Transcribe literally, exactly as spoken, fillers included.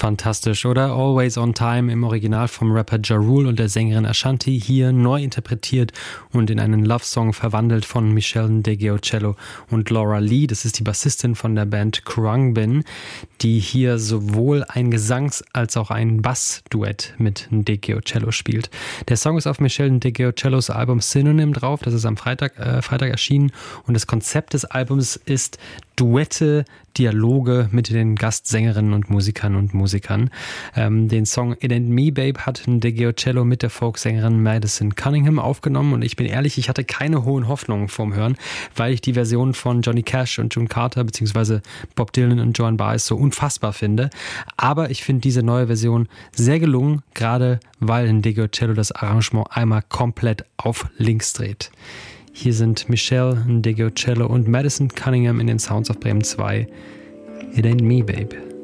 Fantastisch, oder? Always on Time im Original vom Rapper Ja Rule und der Sängerin Ashanti, hier neu interpretiert und in einen Love-Song verwandelt von Michelle Ndegeocello und Laura Lee. Das ist die Bassistin von der Band Khruangbin, die hier sowohl ein Gesangs- als auch ein Bass-Duett mit Ndegeocello spielt. Der Song ist auf Michelle Ndegeocellos Album Synonym drauf, das ist am Freitag, äh, Freitag erschienen, und das Konzept des Albums ist Duette, Dialoge mit den Gastsängerinnen und Musikern und Musikern. Ähm, den Song It Ain't Me Babe hat Ndegeocello mit der Folksängerin Madison Cunningham aufgenommen, und ich bin ehrlich, ich hatte keine hohen Hoffnungen vorm Hören, weil ich die Version von Johnny Cash und June Carter bzw. Bob Dylan und Joan Baez so unfassbar finde. Aber ich finde diese neue Version sehr gelungen, gerade weil Ndegeocello das Arrangement einmal komplett auf links dreht. Hier sind Michelle Ndegeocello und Madison Cunningham in den Sounds of Bremen zwei. It Ain't Me, Babe.